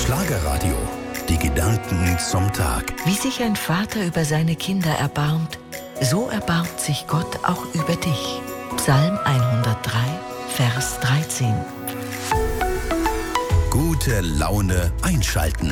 Schlagerradio. Die Gedanken zum Tag. Wie sich ein Vater über seine Kinder erbarmt, so erbarmt sich Gott auch über dich. Psalm 103, Vers 13. Gute Laune einschalten.